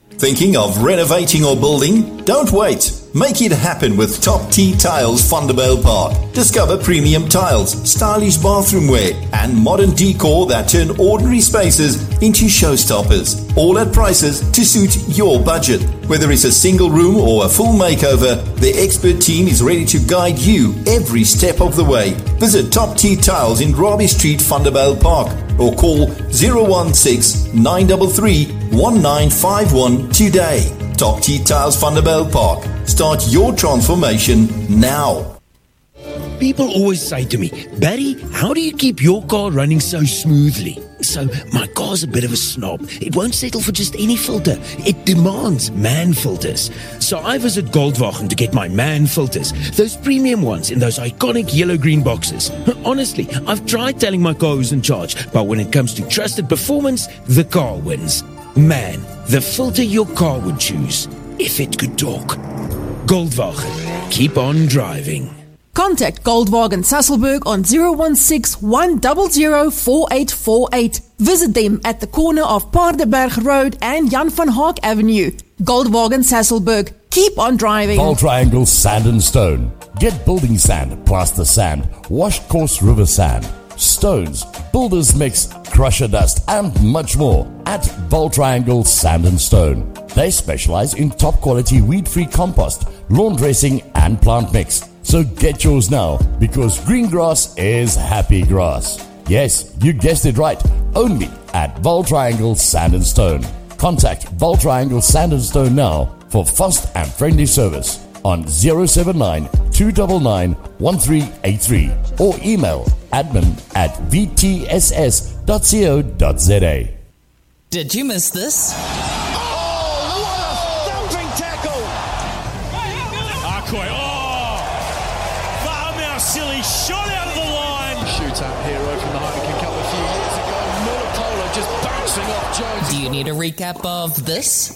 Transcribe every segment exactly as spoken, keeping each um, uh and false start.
Thinking of renovating or building? Don't wait. Make it happen with Top T Tiles Vanderbijl Park. Discover premium tiles, stylish bathroomware, and modern decor that turn ordinary spaces into showstoppers. All at prices to suit your budget. Whether it's a single room or a full makeover, the expert team is ready to guide you every step of the way. Visit Top T Tiles in Robbie Street, Vanderbijl Park, or call zero one six, nine three three, one nine five one today. Top T Tiles Vanderbijl Park. Start your transformation now. People always say to me, Barry, how do you keep your car running so smoothly? So my car's a bit of a snob. It won't settle for just any filter. It demands MAN filters. So I visit Goldwagen to get my MAN filters, those premium ones in those iconic yellow-green boxes. Honestly, I've tried telling my car who's in charge, but when it comes to trusted performance, the car wins. MAN, the filter your car would choose if it could talk. Goldwagen, keep on driving. Contact Goldwagen Sasolburg on zero one six, one zero zero, four eight four eight. Visit them at the corner of Paardenberg Road and Jan van Haak Avenue. Goldwagen Sasolburg. Keep on driving. Vaal Triangle Sand and Stone. Get building sand, plaster sand, washed coarse river sand, stones, builder's mix, crusher dust, and much more at Vaal Triangle Sand and Stone. They specialize in top quality weed-free compost, lawn dressing, and plant mix. So get yours now, because green grass is happy grass. Yes, you guessed it right. Only at Vaal Triangle Sand and Stone. Contact Vaal Triangle Sand and Stone now for fast and friendly service on zero seven nine, two nine nine, one three eight three or email admin at v t s s dot co dot z a. Did you miss this? Oh, what a thumping tackle! Akoi, oh! Vahamau silly shot out of the line. Shootout hero from the Heineken Cup a few years ago. Mulatola just bouncing off Jones. Do you need a recap of this?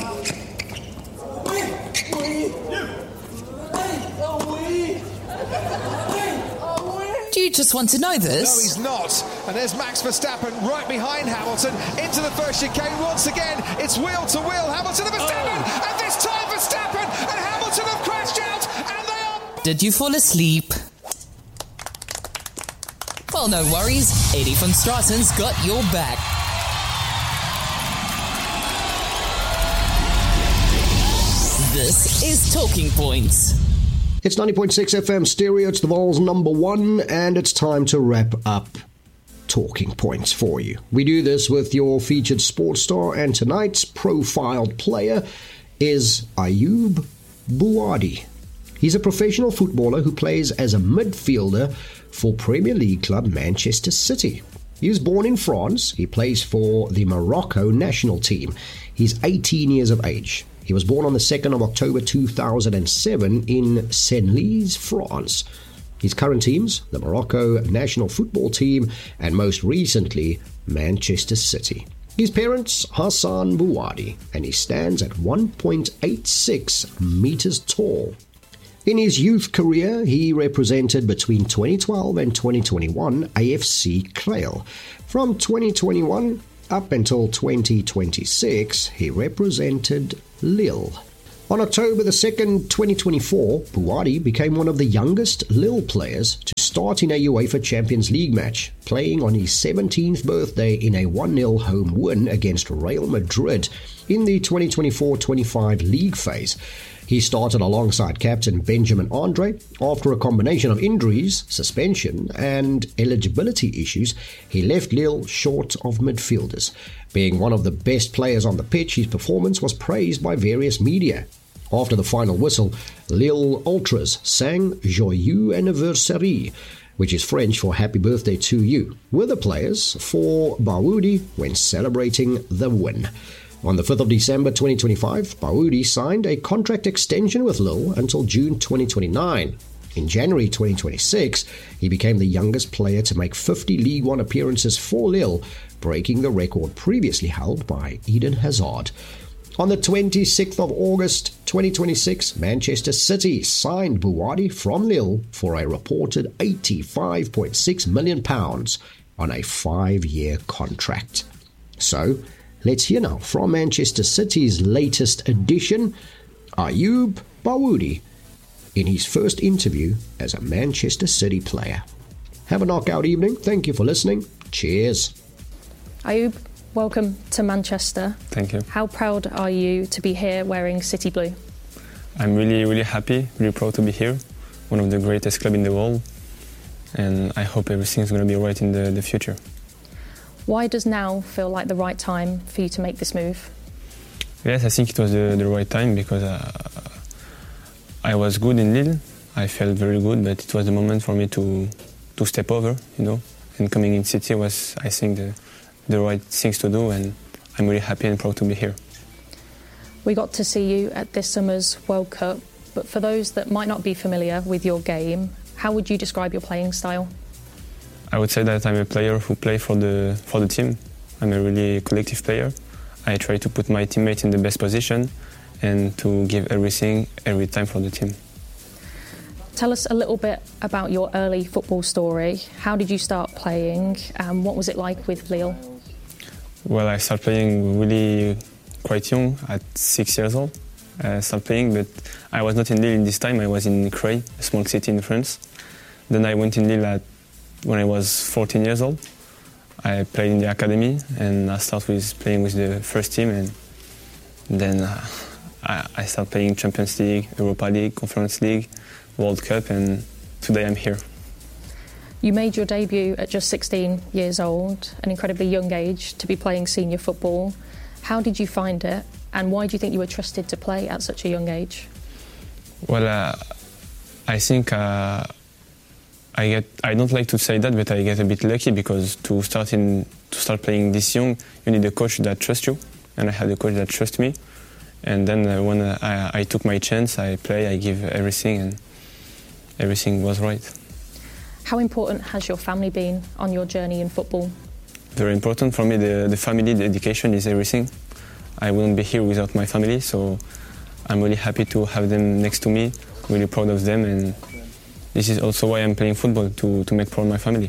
Do you just want to know this? No, he's not. And there's Max Verstappen right behind Hamilton into the first chicane once again. It's wheel to wheel. Hamilton and Verstappen, oh. and this time Verstappen and Hamilton have crashed out, and they are. Did you fall asleep? Well, no worries. Eddie van Straaten's got your back. This is Talking Points. It's ninety point six F M stereo, it's the Vaal's number one, and it's time to wrap up Talking Points for you. We do this with your featured sports star, and tonight's profiled player is Ayoub Bouhaddi. He's a professional footballer who plays as a midfielder for Premier League club Manchester City. He was born in France. He plays for the Morocco national team. He's eighteen years of age. He was born on the second of October two thousand seven in Senlis, France. His current teams, the Morocco national football team, and most recently, Manchester City. His parents, Hassan Bouhaddi, and he stands at one point eight six meters tall. In his youth career, he represented between twenty twelve and twenty twenty-one A F C Creil. From twenty twenty-one up until twenty twenty-six, he represented Lille. On October the second, twenty twenty-four, Bouhaddi became one of the youngest Lille players to start in a UEFA Champions League match, playing on his seventeenth birthday in a one nil home win against Real Madrid in the twenty twenty-four twenty-five league phase. He started alongside captain Benjamin Andre. After a combination of injuries, suspension, and eligibility issues, he left Lille short of midfielders. Being one of the best players on the pitch, his performance was praised by various media. After the final whistle, Lille Ultras sang Joyeux Anniversaire, which is French for happy birthday to you, with the players for Bouhaddi when celebrating the win. On the fifth of December twenty twenty-five, Bouhaddi signed a contract extension with Lille until June twenty twenty-nine. In January twenty twenty-six, he became the youngest player to make fifty League One appearances for Lille, breaking the record previously held by Eden Hazard. On the twenty-sixth of August twenty twenty-six, Manchester City signed Bouhaddi from Lille for a reported eighty-five point six million pounds on a five-year contract. So, Let's hear now from Manchester City's latest addition, Ayoub Dawoodi, in his first interview as a Manchester City player. Have a knockout evening. Thank you for listening. Cheers. Ayoub, welcome to Manchester. Thank you. How proud are you to be here wearing City Blue? I'm really, really happy, really proud to be here. One of the greatest clubs in the world. And I hope everything's going to be right in the, the future. Why does now feel like the right time for you to make this move? Yes, I think it was the, the right time because uh, I was good in Lille. I felt very good, but it was the moment for me to to step over, you know. And coming in City was, I think, the, the right things to do, and I'm really happy and proud to be here. We got to see you at this summer's World Cup, but for those that might not be familiar with your game, how would you describe your playing style? I would say that I'm a player who plays for the for the team. I'm a really collective player. I try to put my teammates in the best position and to give everything every time for the team. Tell us a little bit about your early football story. How did you start playing and what was it like with Lille? Well, I started playing really quite young, at six years old. I started playing, but I was not in Lille this time. I was in Creil, a small city in France. Then I went in Lille at, when I was fourteen years old. I played in the academy and I started with playing with the first team, and then uh, I, I started playing Champions League, Europa League, Conference League, World Cup, and today I'm here. You made your debut at just sixteen years old, an incredibly young age to be playing senior football. How did you find it, and why do you think you were trusted to play at such a young age? Well, uh, I think uh, I get. I don't like to say that, but I get a bit lucky because to start in to start playing this young, you need a coach that trusts you, and I had a coach that trusts me. And then uh, when uh, I, I took my chance, I play, I give everything, and everything was right. How important has your family been on your journey in football? Very important for me. The, the family, the education is everything. I wouldn't be here without my family, so I'm really happy to have them next to me, really proud of them, and this is also why I'm playing football, to, to make proud my family.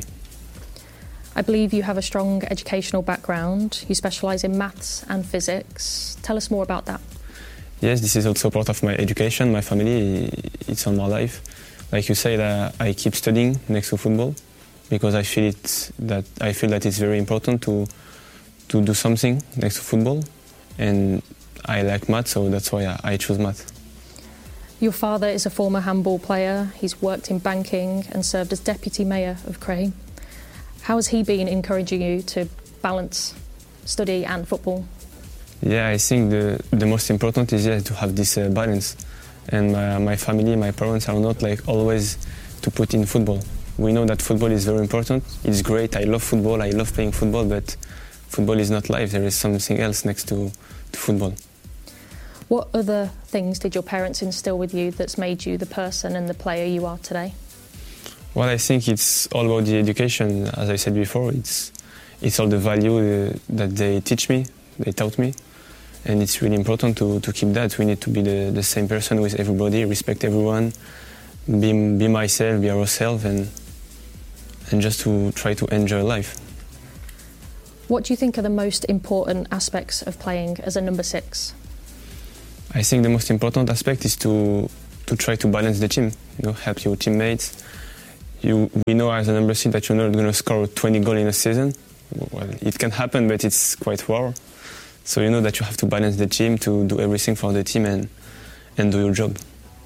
I believe you have a strong educational background. You specialise in maths and physics. Tell us more about that. Yes, this is also part of my education, my family, it's on my life. Like you say, that I keep studying next to football because I feel it that I feel that it's very important to to do something next to football, and I like math, so that's why I, I choose math. Your father is a former handball player. He's worked in banking and served as deputy mayor of Creil. How has he been encouraging you to balance study and football? Yeah, I think the the most important is yeah, to have this uh, balance. And my, my family, my parents are not like always to put in football. We know that football is very important. It's great. I love football. I love playing football, but football is not life. There is something else next to, to football. What other things did your parents instill with you that's made you the person and the player you are today? Well, I think it's all about the education. As I said before, it's it's all the value uh, that they teach me, they taught me. And it's really important to, to keep that. We need to be the, the same person with everybody, respect everyone, be, be myself, be ourselves, and, and just to try to enjoy life. What do you think are the most important aspects of playing as a number six? I think the most important aspect is to, to try to balance the team, you know, help your teammates. You, we know as a number six that you're not going to score twenty goals in a season. Well, it can happen, but it's quite rare. So you know that you have to balance the team, to do everything for the team and, and do your job.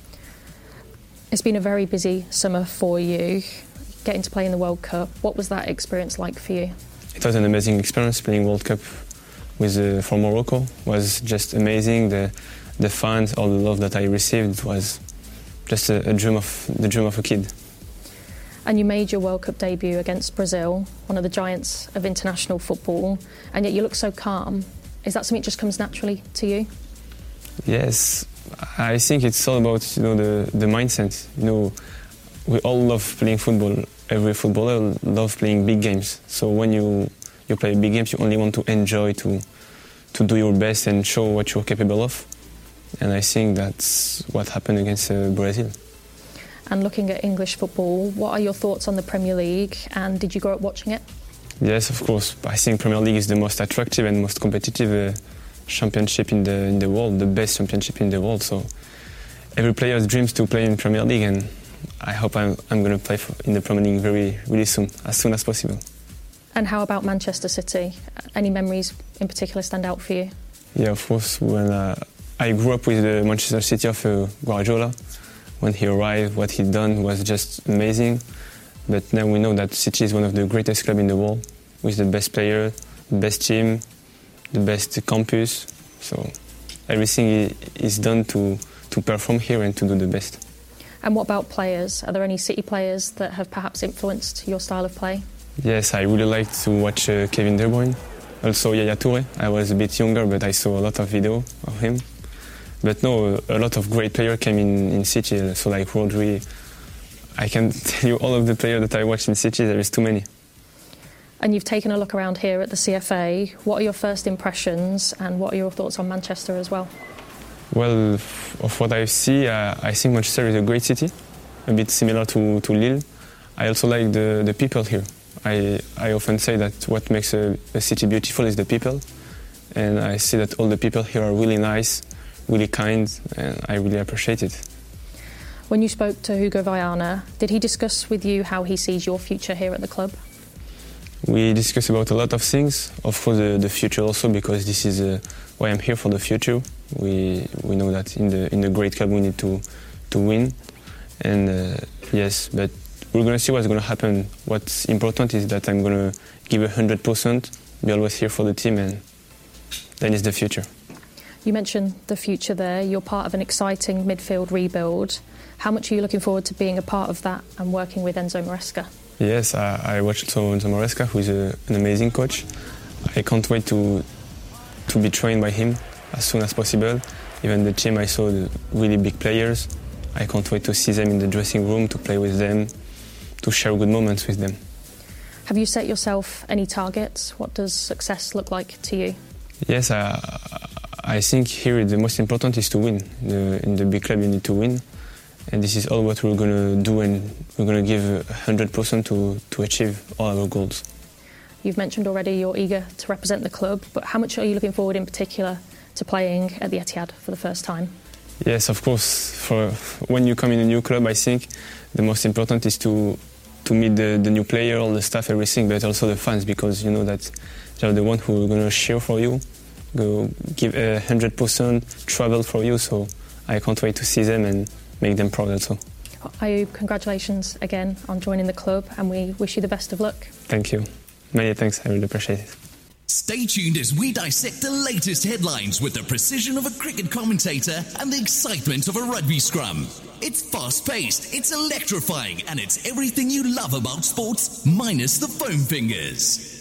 It's been a very busy summer for you, getting to play in the World Cup. What was that experience like for you? It was an amazing experience playing World Cup with uh, for Morocco. It was just amazing. The the fans, all the love that I received, it was just a, a dream of the dream of a kid. And you made your World Cup debut against Brazil, one of the giants of international football, and yet you look so calm. Is that something that just comes naturally to you? Yes, I think it's all about you know the, the mindset. You know, we all love playing football. Every footballer loves playing big games. So when you you play big games, you only want to enjoy, to to do your best and show what you're capable of. And I think that's what happened against uh, Brazil. And looking at English football, what are your thoughts on the Premier League? And did you grow up watching it? Yes, of course. I think Premier League is the most attractive and most competitive uh, championship in the in the world, the best championship in the world. So every player dreams to play in Premier League, and I hope I'm I'm going to play for, in the Premier League very really soon, as soon as possible. And how about Manchester City? Any memories in particular stand out for you? Yeah, of course. When uh, I grew up with the Manchester City of uh, Guardiola, when he arrived, what he done was just amazing. But now we know that City is one of the greatest clubs in the world, with the best player, the best team, the best campus. So everything is done to, to perform here and to do the best. And what about players? Are there any City players that have perhaps influenced your style of play? Yes, I really like to watch uh, Kevin De Bruyne. Also Yaya Toure. I was a bit younger, but I saw a lot of video of him. But no, a lot of great players came in, in City, so like Rodri. I can tell you all of the players that I watched in City, there is too many. And you've taken a look around here at the C F A. What are your first impressions and what are your thoughts on Manchester as well? Well, of what I see, uh, I think Manchester is a great city, a bit similar to, to Lille. I also like the, the people here. I, I often say that what makes a, a city beautiful is the people. And I see that all the people here are really nice, really kind, and I really appreciate it. When you spoke to Hugo Viana, did he discuss with you how he sees your future here at the club? We discussed about a lot of things, of course the, the future also, because this is uh, why I'm here, for the future. We we know that in the in the great club we need to to win, and uh, yes, but we're gonna see what's gonna happen. What's important is that I'm gonna give a hundred percent, be always here for the team, and then it's the future. You mentioned the future there. You're part of an exciting midfield rebuild. How much are you looking forward to being a part of that and working with Enzo Maresca? Yes, I, I watched also Enzo Maresca, who is a, an amazing coach. I can't wait to to be trained by him as soon as possible. Even the team, I saw the really big players. I can't wait to see them in the dressing room, to play with them, to share good moments with them. Have you set yourself any targets? What does success look like to you? Yes, I, I think here the most important is to win. The, in the big club you need to win. And this is all what we're going to do, and we're going to give one hundred percent to, to achieve all our goals. You've mentioned already you're eager to represent the club, but how much are you looking forward in particular to playing at the Etihad for the first time? Yes, of course. For when you come in a new club, I think the most important is to to meet the, the new player, all the staff, everything, but also the fans, because you know that they're the ones who are going to cheer for you, go give a one hundred percent travel for you, so I can't wait to see them and make them proud also. Ayoub, congratulations again on joining the club, and we wish you the best of luck. Thank you. Many thanks, I really appreciate it. Stay tuned as we dissect the latest headlines with the precision of a cricket commentator and the excitement of a rugby scrum. It's fast-paced, it's electrifying, and it's everything you love about sports, minus the foam fingers.